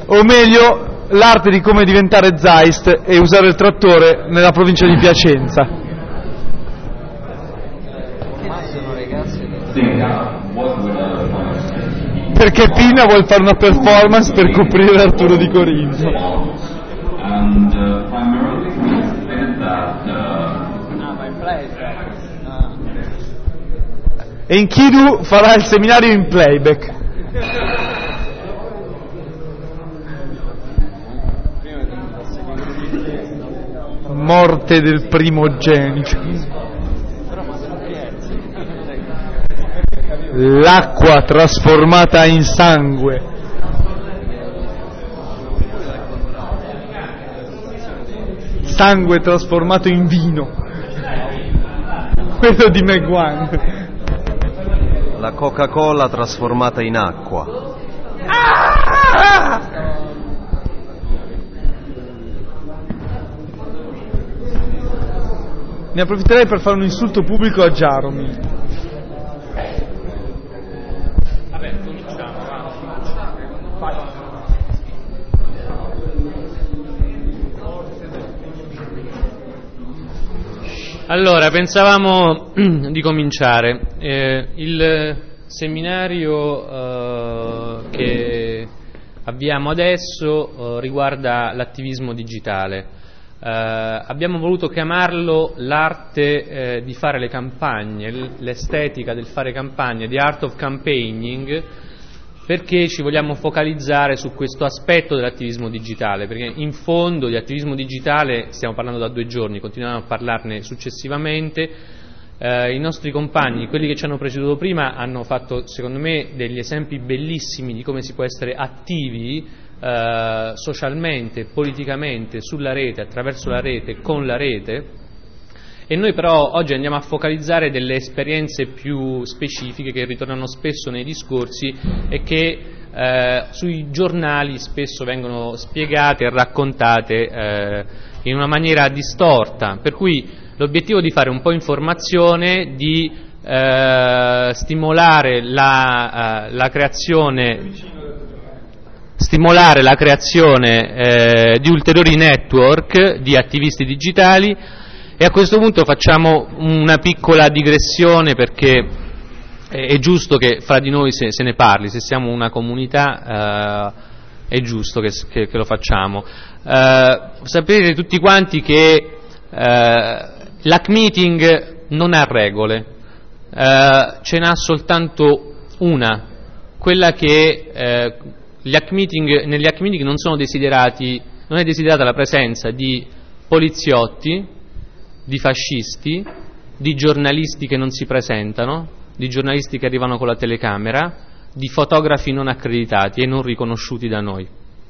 o meglio l'arte di come diventare Zeist e usare il trattore nella provincia di Piacenza. Perché Pina vuole fare una performance per coprire Arturo di Corinto. E Enkidu farà il seminario in playback. Morte del primogenito. L'acqua trasformata in sangue. Sangue trasformato in vino. Quello di Meg Wang. La Coca-Cola trasformata in acqua. Ne approfitterei per fare un insulto pubblico a Jaromir. Vabbè, cominciamo. Vai. Allora, pensavamo di cominciare. Il seminario che abbiamo adesso riguarda l'attivismo digitale. Abbiamo voluto chiamarlo l'arte di fare le campagne, l'estetica del fare campagne, the art of campaigning, perché ci vogliamo focalizzare su questo aspetto dell'attivismo digitale, perché in fondo di attivismo digitale stiamo parlando da 2 giorni, continuiamo a parlarne successivamente. I nostri compagni, quelli che ci hanno preceduto prima, hanno fatto secondo me degli esempi bellissimi di come si può essere attivi socialmente, politicamente, sulla rete, attraverso la rete, con la rete. E noi però oggi andiamo a focalizzare delle esperienze più specifiche che ritornano spesso nei discorsi e che sui giornali spesso vengono spiegate e raccontate in una maniera distorta, per cui l'obiettivo è di fare un po' informazione, di stimolare la creazione di ulteriori network di attivisti digitali. E a questo punto facciamo una piccola digressione, perché è giusto che fra di noi se ne parli, se siamo una comunità è giusto che lo facciamo. Sapete tutti quanti che l'hack meeting non ha regole, ce n'ha soltanto una, quella che negli hack meeting non è desiderata la presenza di poliziotti, di fascisti, di giornalisti che non si presentano, di giornalisti che arrivano con la telecamera, di fotografi non accreditati e non riconosciuti da noi.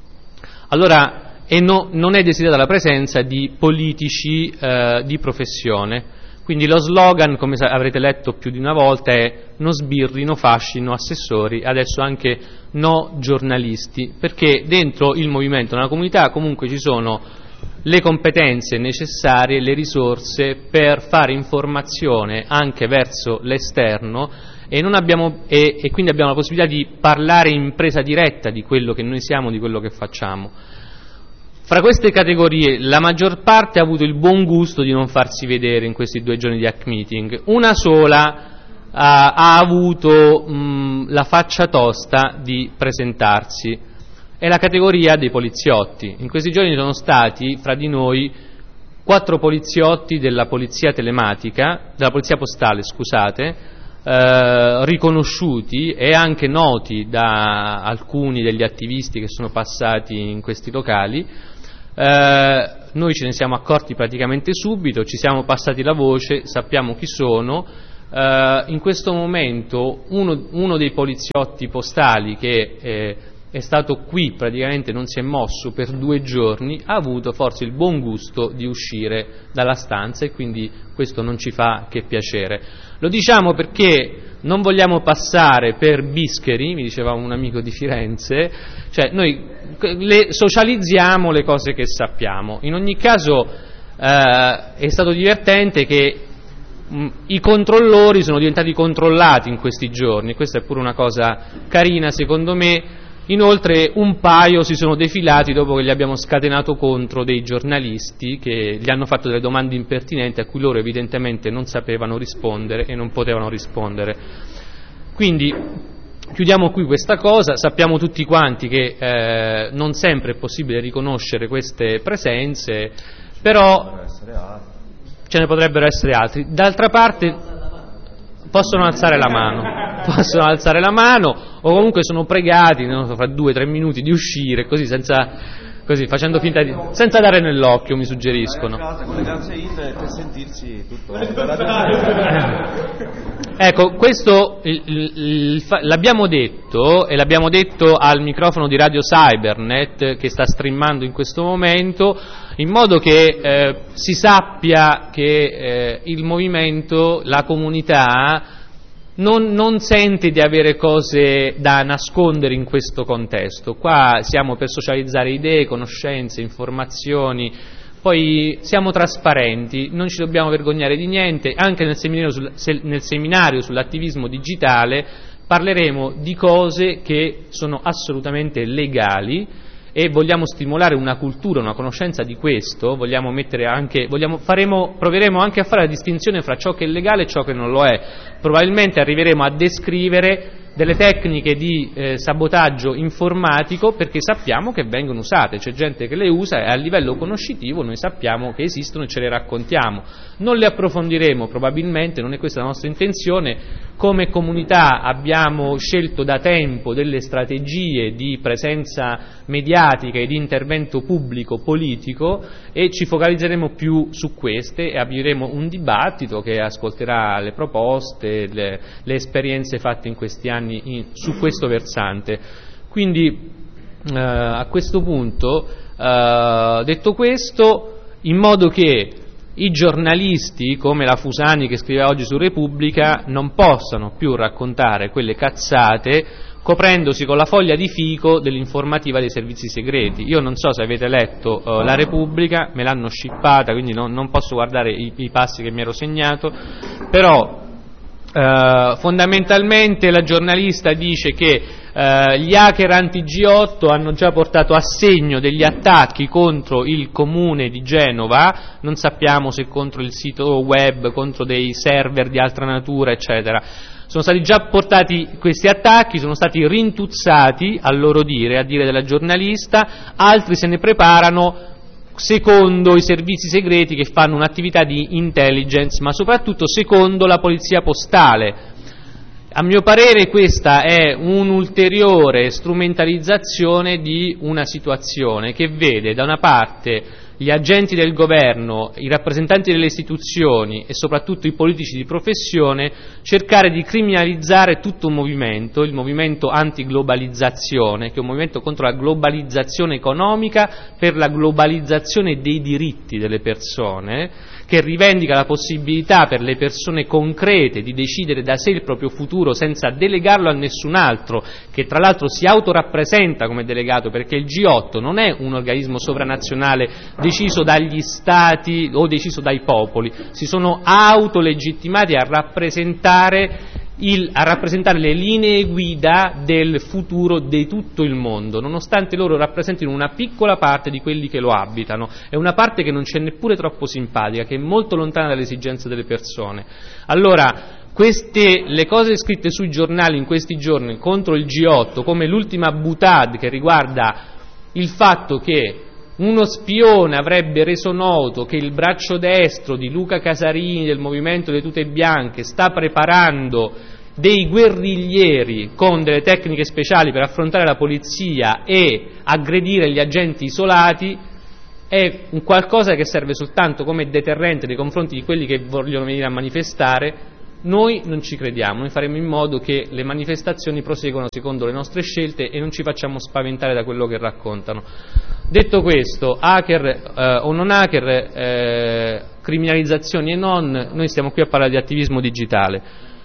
Allora, non è desiderata la presenza di politici di professione. Quindi lo slogan, come avrete letto più di una volta, è no sbirri, no fasci, no assessori, adesso anche no giornalisti, perché dentro il movimento, nella comunità, comunque ci sono le competenze necessarie, le risorse per fare informazione anche verso l'esterno e quindi abbiamo la possibilità di parlare in presa diretta di quello che noi siamo, di quello che facciamo. Fra queste categorie la maggior parte ha avuto il buon gusto di non farsi vedere in questi 2 giorni di hack meeting, una sola ha avuto la faccia tosta di presentarsi. È la categoria dei poliziotti. In questi giorni sono stati fra di noi 4 poliziotti della polizia telematica, della polizia postale, scusate, riconosciuti e anche noti da alcuni degli attivisti che sono passati in questi locali. Noi ce ne siamo accorti praticamente subito, ci siamo passati la voce, sappiamo chi sono. In questo momento uno dei poliziotti postali che è stato qui, praticamente non si è mosso per 2 giorni, ha avuto forse il buon gusto di uscire dalla stanza e quindi questo non ci fa che piacere. Lo diciamo perché non vogliamo passare per bischeri, mi diceva un amico di Firenze, cioè noi socializziamo le cose che sappiamo. In ogni caso è stato divertente che i controllori sono diventati controllati in questi giorni, questa è pure una cosa carina secondo me. Inoltre un paio si sono defilati dopo che li abbiamo scatenato contro dei giornalisti che gli hanno fatto delle domande impertinenti a cui loro evidentemente non sapevano rispondere e non potevano rispondere. Quindi chiudiamo qui questa cosa, sappiamo tutti quanti che non sempre è possibile riconoscere queste presenze, però ce ne potrebbero essere altri. D'altra parte possono alzare la mano o comunque sono pregati, non so, fra 2 o 3 minuti di uscire così facendo finta di senza dare nell'occhio, mi suggeriscono. Per sentirsi tutto. Ecco, questo l'abbiamo detto e l'abbiamo detto al microfono di Radio Cybernet che sta streamando in questo momento, in modo che si sappia che il movimento, la comunità non sente di avere cose da nascondere in questo contesto. Qua siamo per socializzare idee, conoscenze, informazioni, poi siamo trasparenti, non ci dobbiamo vergognare di niente. Anche nel seminario sull'attivismo digitale parleremo di cose che sono assolutamente legali e vogliamo stimolare una cultura, una conoscenza di questo, proveremo anche a fare la distinzione fra ciò che è legale e ciò che non lo è. Probabilmente arriveremo a descrivere delle tecniche di sabotaggio informatico perché sappiamo che vengono usate, c'è gente che le usa e a livello conoscitivo noi sappiamo che esistono e ce le raccontiamo. Non le approfondiremo probabilmente, non è questa la nostra intenzione. Come comunità abbiamo scelto da tempo delle strategie di presenza mediatica e di intervento pubblico politico e ci focalizzeremo più su queste e apriremo un dibattito che ascolterà le proposte, le esperienze fatte in questi anni su questo versante. Quindi a questo punto, detto questo, in modo che i giornalisti come la Fusani che scrive oggi su Repubblica non possano più raccontare quelle cazzate coprendosi con la foglia di fico dell'informativa dei servizi segreti. Io non so se avete letto la Repubblica, me l'hanno scippata, quindi non posso guardare i passi che mi ero segnato, però fondamentalmente la giornalista dice che gli hacker anti-G8 hanno già portato a segno degli attacchi contro il comune di Genova, non sappiamo se contro il sito web, contro dei server di altra natura, eccetera. Sono stati già portati questi attacchi, sono stati rintuzzati, a loro dire, a dire della giornalista, altri se ne preparano secondo i servizi segreti che fanno un'attività di intelligence, ma soprattutto secondo la polizia postale. A mio parere questa è un'ulteriore strumentalizzazione di una situazione che vede da una parte gli agenti del governo, i rappresentanti delle istituzioni e soprattutto i politici di professione cercare di criminalizzare tutto un movimento, il movimento antiglobalizzazione, che è un movimento contro la globalizzazione economica per la globalizzazione dei diritti delle persone, che rivendica la possibilità per le persone concrete di decidere da sé il proprio futuro senza delegarlo a nessun altro, che tra l'altro si autorappresenta come delegato, perché il G8 non è un organismo sovranazionale deciso dagli stati o deciso dai popoli, si sono autolegittimati a rappresentare le linee guida del futuro di tutto il mondo, nonostante loro rappresentino una piccola parte di quelli che lo abitano, è una parte che non c'è neppure troppo simpatica, che è molto lontana dalle esigenze delle persone. Allora, le cose scritte sui giornali in questi giorni contro il G8, come l'ultima boutade che riguarda il fatto che uno spione avrebbe reso noto che il braccio destro di Luca Casarini del Movimento delle Tute Bianche sta preparando dei guerriglieri con delle tecniche speciali per affrontare la polizia e aggredire gli agenti isolati, è un qualcosa che serve soltanto come deterrente nei confronti di quelli che vogliono venire a manifestare. Noi non ci crediamo, noi faremo in modo che le manifestazioni proseguano secondo le nostre scelte e non ci facciamo spaventare da quello che raccontano. Detto questo, hacker o non hacker, criminalizzazioni e non, noi stiamo qui a parlare di attivismo digitale.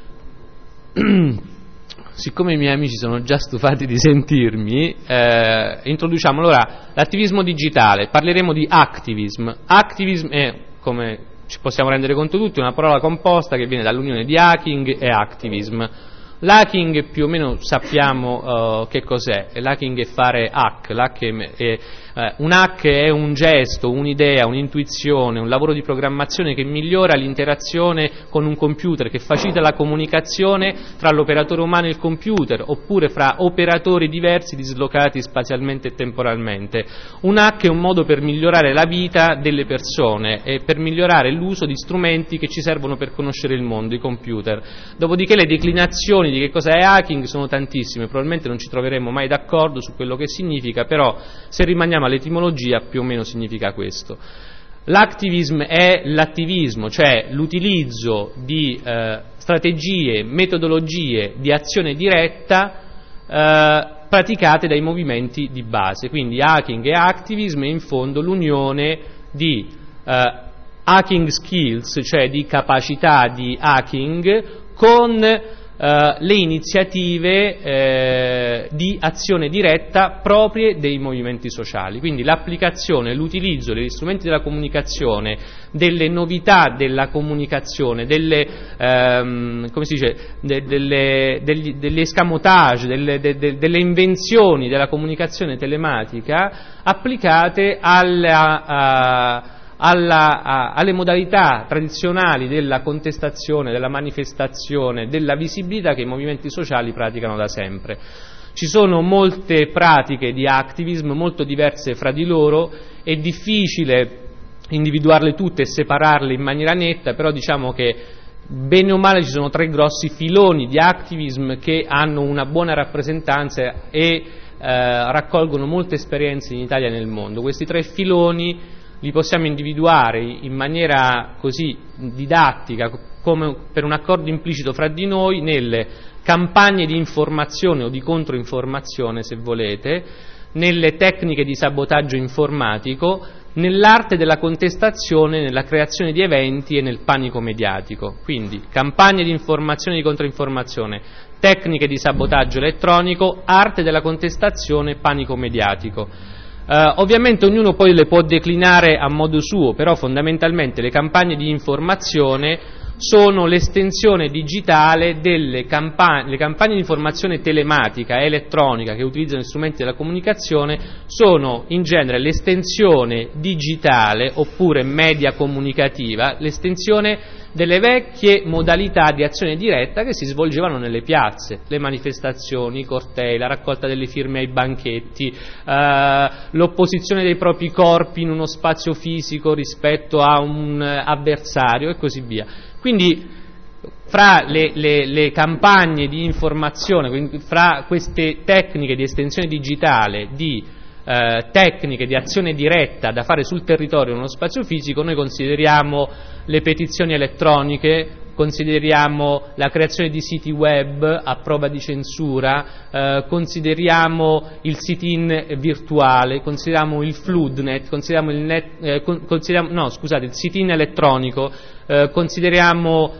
Siccome i miei amici sono già stufati di sentirmi, introduciamo allora l'attivismo digitale, parleremo di activism. Activism è, come ci possiamo rendere conto tutti, una parola composta che viene dall'unione di hacking e activism. L'hacking più o meno sappiamo che cos'è. L'hacking è fare hack. Un hack è un gesto, un'idea, un'intuizione, un lavoro di programmazione che migliora l'interazione con un computer, che facilita la comunicazione tra l'operatore umano e il computer, oppure fra operatori diversi dislocati spazialmente e temporalmente. Un hack è un modo per migliorare la vita delle persone e per migliorare l'uso di strumenti che ci servono per conoscere il mondo, i computer. Dopodiché le declinazioni di che cosa è hacking sono tantissime, probabilmente non ci troveremo mai d'accordo su quello che significa, però se rimaniamo all'etimologia più o meno significa questo. L'hacktivism è l'attivismo, cioè l'utilizzo di strategie, metodologie di azione diretta praticate dai movimenti di base. Quindi hacking e activism è in fondo l'unione di hacking skills, cioè di capacità di hacking, con le iniziative di azione diretta proprie dei movimenti sociali. Quindi l'applicazione, l'utilizzo degli strumenti della comunicazione, delle novità della comunicazione, degli escamotage, delle invenzioni della comunicazione telematica applicate alle modalità tradizionali della contestazione, della manifestazione, della visibilità che i movimenti sociali praticano da sempre. Ci sono molte pratiche di activism molto diverse fra di loro, è difficile individuarle tutte e separarle in maniera netta, però diciamo che bene o male ci sono 3 grossi filoni di activism che hanno una buona rappresentanza e raccolgono molte esperienze in Italia e nel mondo. Questi 3 filoni li possiamo individuare in maniera così didattica, come per un accordo implicito fra di noi, nelle campagne di informazione o di controinformazione, se volete, nelle tecniche di sabotaggio informatico, nell'arte della contestazione, nella creazione di eventi e nel panico mediatico. Quindi campagne di informazione e di controinformazione, tecniche di sabotaggio elettronico, arte della contestazione, panico mediatico. Ovviamente ognuno poi le può declinare a modo suo, però fondamentalmente le campagne di informazione sono l'estensione digitale delle campagne. Le campagne di informazione telematica e elettronica che utilizzano strumenti della comunicazione sono in genere l'estensione digitale oppure media comunicativa, l'estensione delle vecchie modalità di azione diretta che si svolgevano nelle piazze, le manifestazioni, i cortei, la raccolta delle firme ai banchetti, l'opposizione dei propri corpi in uno spazio fisico rispetto a un avversario e così via. Quindi fra le campagne di informazione, quindi fra queste tecniche di estensione digitale, di tecniche di azione diretta da fare sul territorio in uno spazio fisico, noi consideriamo le petizioni elettroniche, consideriamo la creazione di siti web a prova di censura, consideriamo il sit-in virtuale, consideriamo il floodnet, consideriamo il sit-in elettronico, consideriamo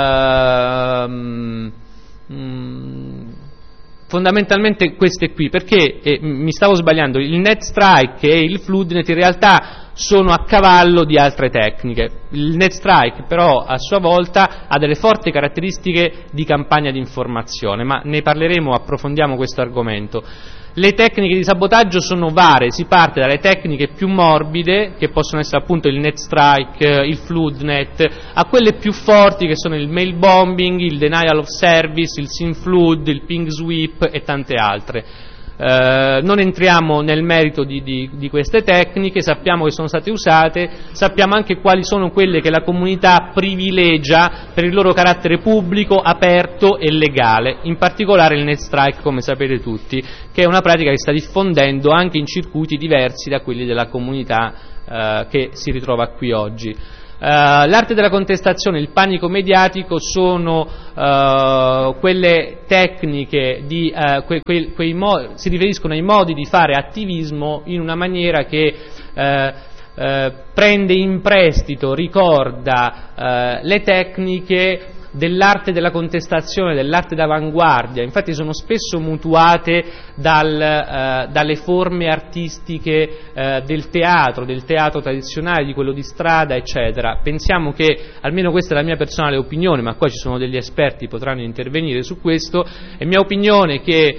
fondamentalmente queste qui, perché mi stavo sbagliando, il NetStrike e il floodnet in realtà sono a cavallo di altre tecniche. Il NetStrike però a sua volta ha delle forti caratteristiche di campagna di informazione, ma ne parleremo, approfondiamo questo argomento. Le tecniche di sabotaggio sono varie, si parte dalle tecniche più morbide, che possono essere appunto il NetStrike, il floodnet, a quelle più forti che sono il mail bombing, il denial of service, il SymFlood, il ping sweep e tante altre. Non entriamo nel merito di queste tecniche, sappiamo che sono state usate, sappiamo anche quali sono quelle che la comunità privilegia per il loro carattere pubblico, aperto e legale, in particolare il NetStrike, come sapete tutti, che è una pratica che sta diffondendo anche in circuiti diversi da quelli della comunità che si ritrova qui oggi. L'arte della contestazione e il panico mediatico sono quelle tecniche si riferiscono ai modi di fare attivismo in una maniera che prende in prestito, ricorda le tecniche dell'arte della contestazione, dell'arte d'avanguardia, infatti sono spesso mutuate dalle forme artistiche del teatro tradizionale, di quello di strada, eccetera. Pensiamo che, almeno questa è la mia personale opinione, ma qua ci sono degli esperti, potranno intervenire su questo, è mia opinione che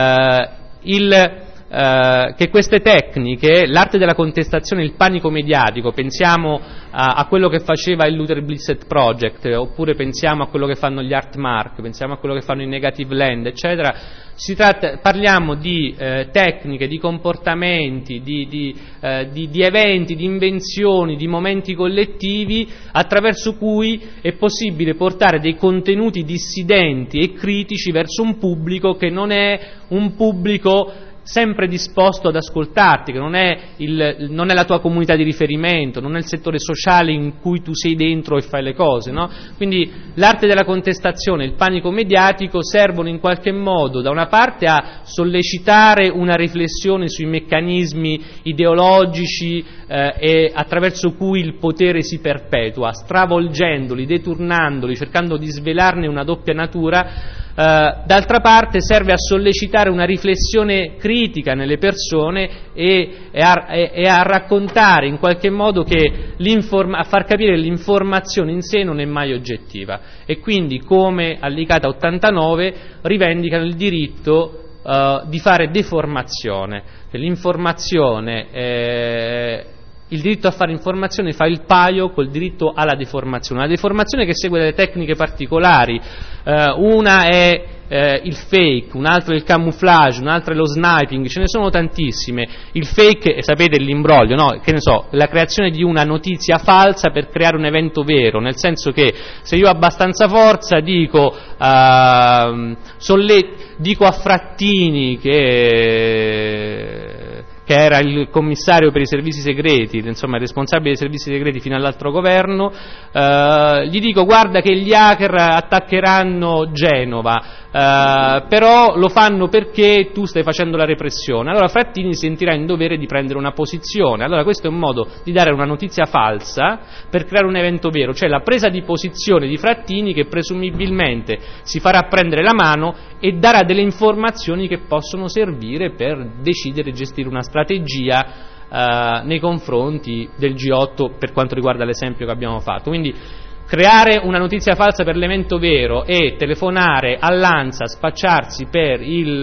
che queste tecniche, l'arte della contestazione, il panico mediatico, pensiamo a quello che faceva il Luther Blissett Project, oppure pensiamo a quello che fanno gli Art Mark, pensiamo a quello che fanno i Negative Land, eccetera. Parliamo di tecniche, di comportamenti, di eventi, di invenzioni, di momenti collettivi attraverso cui è possibile portare dei contenuti dissidenti e critici verso un pubblico che non è un pubblico sempre disposto ad ascoltarti, che non è la tua comunità di riferimento, non è il settore sociale in cui tu sei dentro e fai le cose, no? Quindi l'arte della contestazione, il panico mediatico servono in qualche modo da una parte a sollecitare una riflessione sui meccanismi ideologici e attraverso cui il potere si perpetua, stravolgendoli, deturnandoli, cercando di svelarne una doppia natura. D'altra parte serve a sollecitare una riflessione critica nelle persone e a raccontare in qualche modo a far capire che l'informazione in sé non è mai oggettiva, e quindi, come all'ICATA 89, rivendicano il diritto di fare deformazione, che l'informazione il diritto a fare informazione fa il paio col diritto alla deformazione. La deformazione che segue delle tecniche particolari, una è il fake, un'altra è il camouflage, un'altra è lo sniping, ce ne sono tantissime. Il fake, sapete l'imbroglio, no? Che ne so, la creazione di una notizia falsa per creare un evento vero, nel senso che se io ho abbastanza forza dico a Frattini che era il commissario per i servizi segreti, insomma il responsabile dei servizi segreti fino all'altro governo, gli dico: guarda che gli hacker attaccheranno Genova, però lo fanno perché tu stai facendo la repressione. Allora Frattini si sentirà in dovere di prendere una posizione. Allora questo è un modo di dare una notizia falsa per creare un evento vero, cioè la presa di posizione di Frattini, che presumibilmente si farà prendere la mano e darà delle informazioni che possono servire per decidere e gestire una strategia nei confronti del G8 per quanto riguarda l'esempio che abbiamo fatto. Quindi creare una notizia falsa per l'evento vero e telefonare all'ANSA, spacciarsi per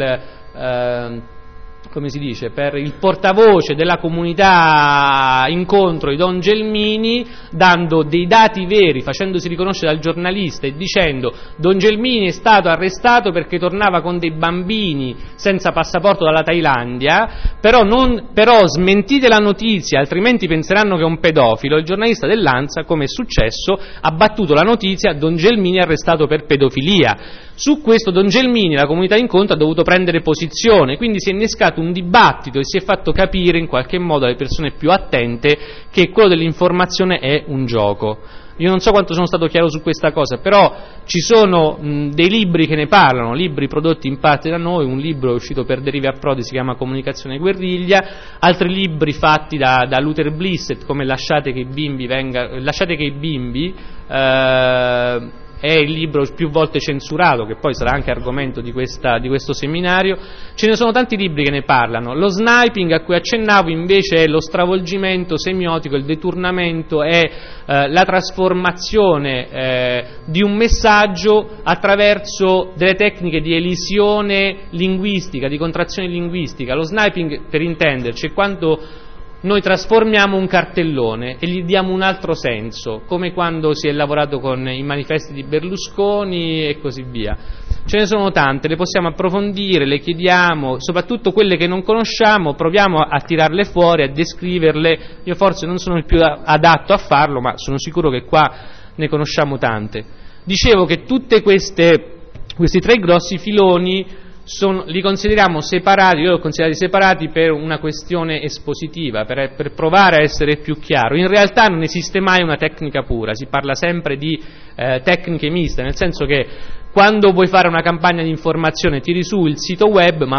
per il portavoce della comunità incontro di Don Gelmini, dando dei dati veri, facendosi riconoscere dal giornalista e dicendo: Don Gelmini è stato arrestato perché tornava con dei bambini senza passaporto dalla Thailandia, però smentite la notizia, altrimenti penseranno che è un pedofilo. Il giornalista dell'ANSA, come è successo, ha battuto la notizia: Don Gelmini è arrestato per pedofilia. Su questo Don Gelmini, la comunità incontro, ha dovuto prendere posizione, quindi si è innescato un dibattito e si è fatto capire in qualche modo alle persone più attente che quello dell'informazione è un gioco. Io non so quanto sono stato chiaro su questa cosa, però ci sono dei libri che ne parlano, libri prodotti in parte da noi, un libro è uscito per Derive a Prodi, si chiama Comunicazione e guerriglia, altri libri fatti da Luther Blissett come Lasciate che i bimbi, è il libro più volte censurato, che poi sarà anche argomento di questo seminario. Ce ne sono tanti libri che ne parlano. Lo sniping, a cui accennavo, invece è lo stravolgimento semiotico, il deturnamento, è la trasformazione di un messaggio attraverso delle tecniche di elisione linguistica, di contrazione linguistica. Lo sniping, per intenderci, è quando noi trasformiamo un cartellone e gli diamo un altro senso, come quando si è lavorato con i manifesti di Berlusconi e così via. Ce ne sono tante, le possiamo approfondire, le chiediamo, soprattutto quelle che non conosciamo, proviamo a tirarle fuori, a descriverle. Io forse non sono il più adatto a farlo, ma sono sicuro che qua ne conosciamo tante. Dicevo che questi tre grossi filoni li consideriamo separati, io li ho considerati separati per una questione espositiva, per provare a essere più chiaro. In realtà non esiste mai una tecnica pura, si parla sempre di tecniche miste, nel senso che quando vuoi fare una campagna di informazione tiri su il sito web, ma